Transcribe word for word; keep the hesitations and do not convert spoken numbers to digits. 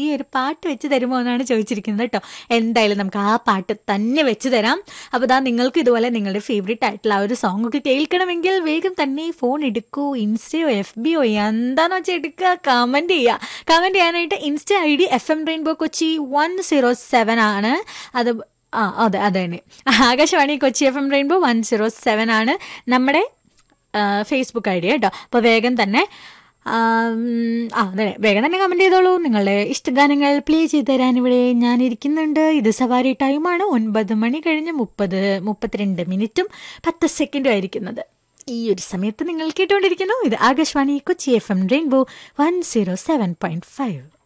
ഒരു പാട്ട് വെച്ച് തരുമോ എന്നാണ് ചോദിച്ചിരിക്കുന്നത് കേട്ടോ. എന്തായാലും നമുക്ക് ആ പാട്ട് തന്നെ വെച്ച് തരാം. അപ്പോൾ ഇതാ നിങ്ങൾക്ക് ഇതുപോലെ നിങ്ങളുടെ ഫേവറേറ്റ് ആയിട്ടുള്ള ആ ഒരു സോങ് ഒക്കെ കേൾക്കണമെങ്കിൽ വേഗം തന്നെ ഫോൺ എടുക്കൂ. ഇൻസ്റ്റയോ എഫ് ബിയോ എന്താന്ന് വെച്ചാൽ എടുക്കുക, കമൻറ്റ് ചെയ്യുക. കമൻറ്റ് ചെയ്യാനായിട്ട് insta I D F M rainbow Kochi one zero seven ആണ്. അത് ആ അതെ അതെ തന്നെ Akashvani Kochi F M rainbow one zero seven ആണ് നമ്മുടെ ഫേസ്ബുക്ക് ഐ ഡി കേട്ടോ. അപ്പോൾ വേഗം തന്നെ ആ അതെ വേഗം തന്നെ കമൻറ്റ് ചെയ്തോളൂ. നിങ്ങളുടെ ഇഷ്ടഗാനങ്ങൾ പ്ലേ ചെയ്ത് തരാൻ ഇവിടെ ഞാൻ ഇരിക്കുന്നുണ്ട്. ഇത് സവാരി ടൈമാണ്. ഒൻപത് മണി കഴിഞ്ഞ് മുപ്പത് മുപ്പത്തിരണ്ട് മിനിറ്റും പത്ത് സെക്കൻഡും ആയിരിക്കുന്നത്. ഈ ഒരു സമയത്ത് നിങ്ങൾ കേട്ടുകൊണ്ടിരിക്കുന്നു ഇത് Akashvani Kochi F M rainbow one zero seven point five.